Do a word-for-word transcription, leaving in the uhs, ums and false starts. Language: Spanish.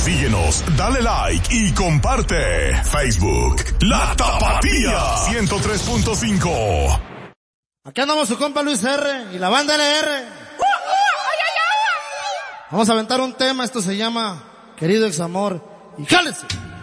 Síguenos, dale like y comparte. Facebook, La Tapatía ciento tres punto cinco. Aquí andamos su compa Luis R. y la banda L R. Vamos a aventar un tema, esto se llama Querido Examor. Y jálese.